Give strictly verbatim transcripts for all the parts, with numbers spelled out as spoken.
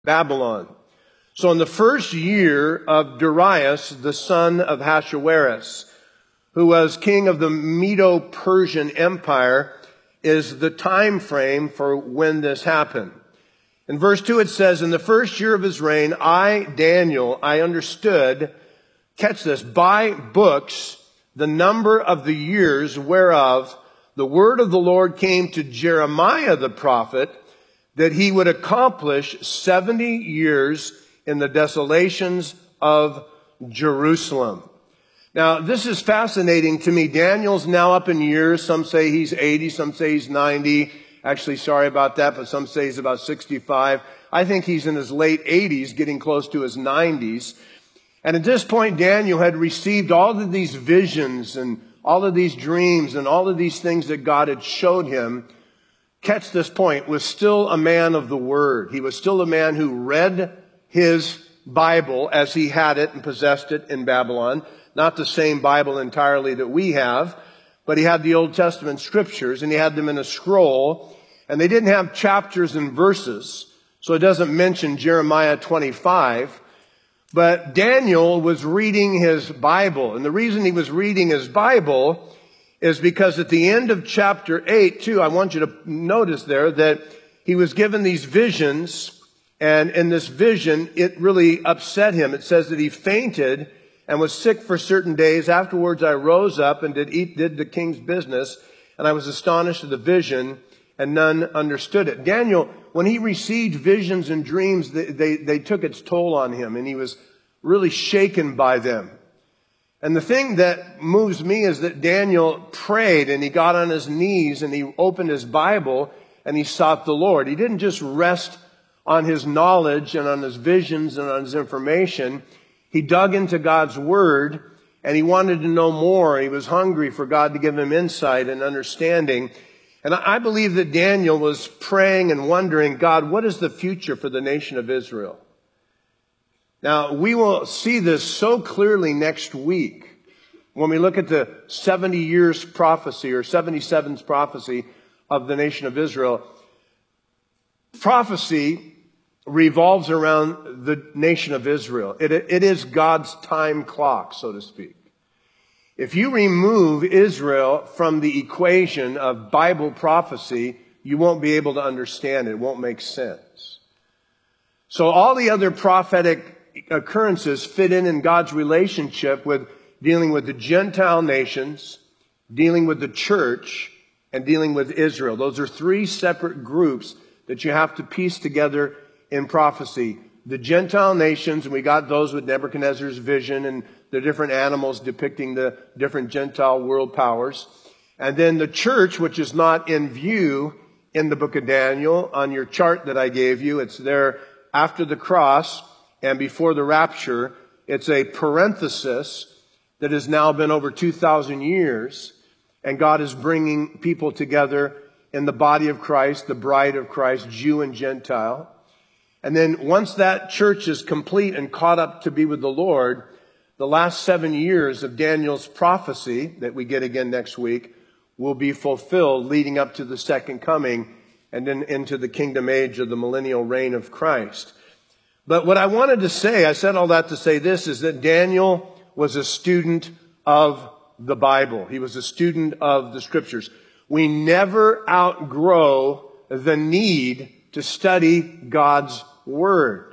Babylon. So in the first year of Darius, the son of Ahasuerus, who was king of the Medo-Persian Empire, is the time frame for when this happened. In verse two it says, in the first year of his reign, I, Daniel, I understood, catch this, by books, the number of the years whereof the word of the Lord came to Jeremiah the prophet, that he would accomplish seventy years in the desolations of Jerusalem. Now, this is fascinating to me. Daniel's now up in years. Some say he's eighty, some say he's ninety. Actually, sorry about that, but some say he's about sixty-five. I think he's in his late eighties, getting close to his nineties. And at this point, Daniel had received all of these visions and all of these dreams and all of these things that God had showed him. Catch this point, was still a man of the Word. He was still a man who read his Bible as he had it and possessed it in Babylon. Not the same Bible entirely that we have, but he had the Old Testament scriptures and he had them in a scroll. And they didn't have chapters and verses, so it doesn't mention Jeremiah twenty-five. But Daniel was reading his Bible. And the reason he was reading his Bible is because at the end of chapter eight, too, I want you to notice there that he was given these visions. And in this vision, it really upset him. It says that he fainted and was sick for certain days. Afterwards, I rose up and did eat, did the king's business. And I was astonished at the vision, and none understood it. Daniel, when he received visions and dreams, they, they, they took its toll on him, and he was really shaken by them. And the thing that moves me is that Daniel prayed, and he got on his knees, and he opened his Bible, and he sought the Lord. He didn't just rest on his knowledge and on his visions and on his information. He dug into God's Word, and he wanted to know more. He was hungry for God to give him insight and understanding. And I believe that Daniel was praying and wondering, God, what is the future for the nation of Israel? Now, we will see this so clearly next week when we look at the seventy years prophecy or seventy-seventh prophecy of the nation of Israel. Prophecy revolves around the nation of Israel. It, it is God's time clock, so to speak. If you remove Israel from the equation of Bible prophecy, you won't be able to understand it. It won't make sense. So all the other prophetic occurrences fit in in God's relationship with dealing with the Gentile nations, dealing with the church, and dealing with Israel. Those are three separate groups that you have to piece together in prophecy. The Gentile nations, and we got those with Nebuchadnezzar's vision and the different animals depicting the different Gentile world powers. And then the church, which is not in view in the book of Daniel on your chart that I gave you. It's there after the cross and before the rapture. It's a parenthesis that has now been over two thousand years. And God is bringing people together in the body of Christ, the bride of Christ, Jew and Gentile. And then once that church is complete and caught up to be with the Lord, the last seven years of Daniel's prophecy that we get again next week will be fulfilled leading up to the second coming and then into the kingdom age of the millennial reign of Christ. But what I wanted to say, I said all that to say this, is that Daniel was a student of the Bible. He was a student of the Scriptures. We never outgrow the need to study God's Word.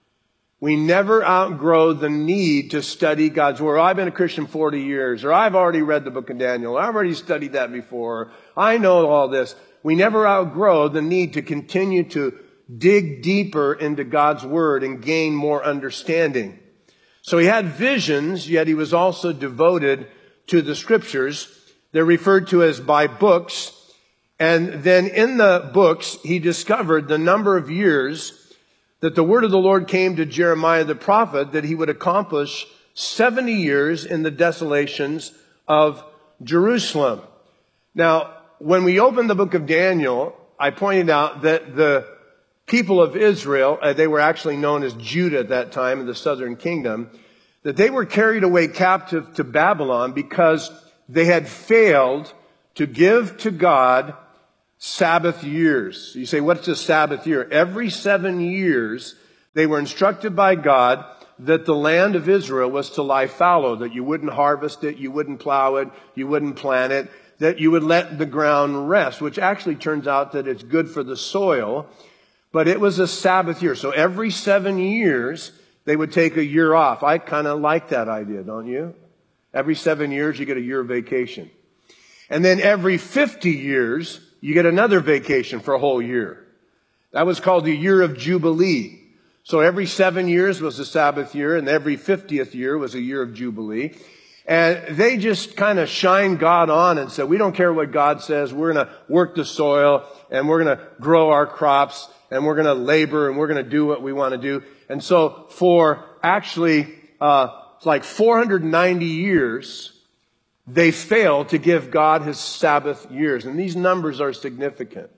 We never outgrow the need to study God's Word. I've been a Christian forty years, or I've already read the book of Daniel, I've already studied that before, I know all this. We never outgrow the need to continue to dig deeper into God's Word and gain more understanding. So he had visions, yet he was also devoted to the Scriptures. They're referred to as by books. And then in the books, he discovered the number of years that the word of the Lord came to Jeremiah the prophet, that he would accomplish seventy years in the desolations of Jerusalem. Now, when we opened the book of Daniel, I pointed out that the people of Israel, uh, they were actually known as Judah at that time in the southern kingdom, that they were carried away captive to Babylon because they had failed to give to God Sabbath years. You say, what's a Sabbath year? Every seven years, They were instructed by God that the land of Israel was to lie fallow, that you wouldn't harvest it, you wouldn't plow it, you wouldn't plant it, that you would let the ground rest, which actually turns out that it's good for the soil. But it was a Sabbath year. So every seven years, they would take a year off. I kind of like that idea, don't you? Every seven years, you get a year of vacation. And then every fifty years, you get another vacation for a whole year. That was called the year of Jubilee. So every seven years was a Sabbath year, and every fiftieth year was a year of Jubilee. And they just kind of shined God on and said, we don't care what God says. We're going to work the soil, and we're going to grow our crops, and we're going to labor, and we're going to do what we want to do. And so for actually uh like four hundred ninety years, they failed to give God his Sabbath years. And these numbers are significant.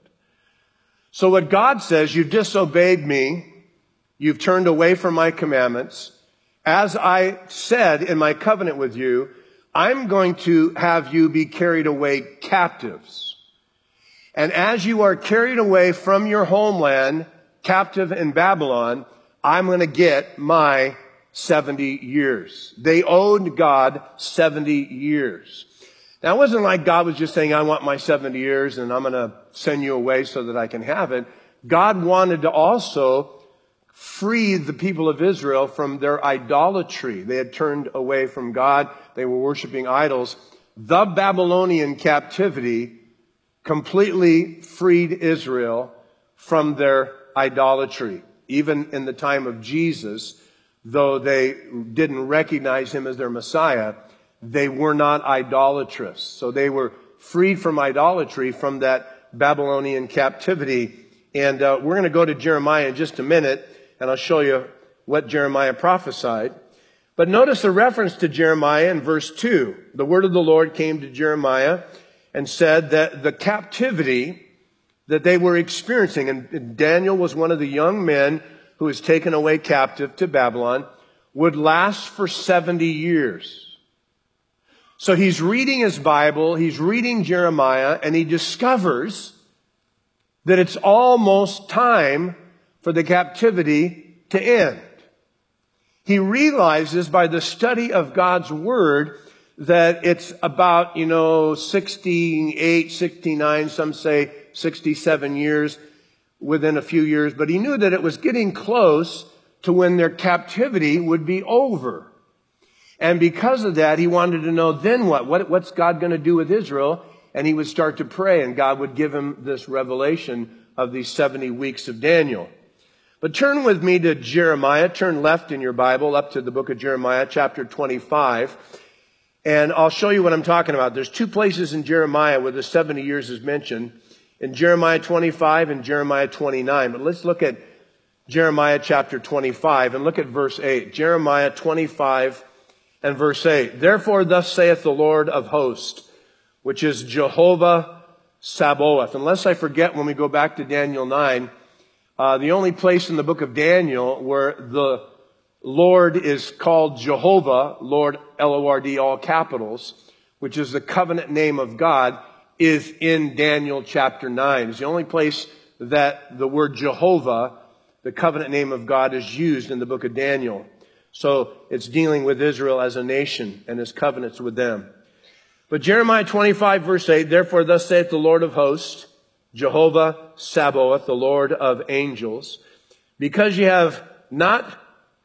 So what God says, you've disobeyed me. You've turned away from my commandments. As I said in my covenant with you, I'm going to have you be carried away captives. And as you are carried away from your homeland, captive in Babylon, I'm going to get my seventy years. They owed God seventy years. Now, it wasn't like God was just saying, I want my seventy years and I'm going to send you away so that I can have it. God wanted to also free the people of Israel from their idolatry. They had turned away from God. They were worshiping idols. The Babylonian captivity completely freed Israel from their idolatry. Even in the time of Jesus, though they didn't recognize him as their Messiah, they were not idolatrous. So they were freed from idolatry from that Babylonian captivity. And uh, we're going to go to Jeremiah in just a minute, and I'll show you what Jeremiah prophesied. But notice the reference to Jeremiah in verse two. The word of the Lord came to Jeremiah and said that the captivity that they were experiencing, and Daniel was one of the young men who was taken away captive to Babylon, would last for seventy years. So he's reading his Bible, he's reading Jeremiah, and he discovers that it's almost time for the captivity to end. He realizes by the study of God's Word that it's about, you know, sixty-eight, sixty-nine, some say sixty-seven years, within a few years. But he knew that it was getting close to when their captivity would be over. And because of that, he wanted to know then what? what what's God going to do with Israel? And he would start to pray, and God would give him this revelation of these seventy weeks of Daniel. But turn with me to Jeremiah. Turn left in your Bible up to the book of Jeremiah, chapter twenty-five. And I'll show you what I'm talking about. There's two places in Jeremiah where the seventy years is mentioned. In Jeremiah twenty-five and Jeremiah twenty-nine. But let's look at Jeremiah chapter twenty-five and look at verse eight. Jeremiah twenty-five and verse eight. Therefore thus saith the Lord of hosts, which is Jehovah Sabaoth. Unless I forget when we go back to Daniel nine, uh, the only place in the book of Daniel where the Lord is called Jehovah, Lord, L O R D, all capitals, which is the covenant name of God, is in Daniel chapter nine. It's the only place that the word Jehovah, the covenant name of God, is used in the book of Daniel. So it's dealing with Israel as a nation and his covenants with them. But Jeremiah twenty-five verse eight, therefore thus saith the Lord of hosts, Jehovah Sabaoth, the Lord of angels, because ye have not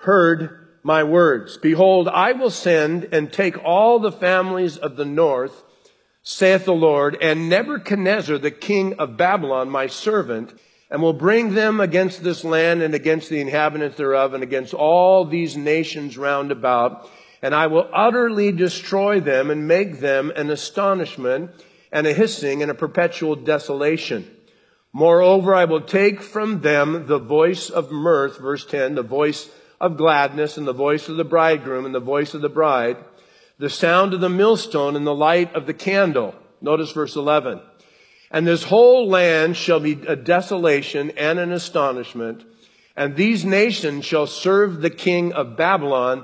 heard my words. Behold, I will send and take all the families of the north, saith the Lord, and Nebuchadnezzar, the king of Babylon, my servant, and will bring them against this land and against the inhabitants thereof and against all these nations round about. And I will utterly destroy them and make them an astonishment and a hissing and a perpetual desolation. Moreover, I will take from them the voice of mirth, verse ten, the voice of gladness and the voice of the bridegroom and the voice of the bride, the sound of the millstone and the light of the candle. Notice verse eleven. And this whole land shall be a desolation and an astonishment, and these nations shall serve the king of Babylon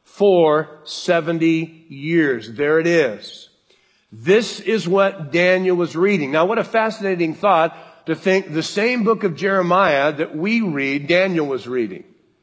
for seventy years. There it is. This is what Daniel was reading. Now, what a fascinating thought to think the same book of Jeremiah that we read, Daniel was reading.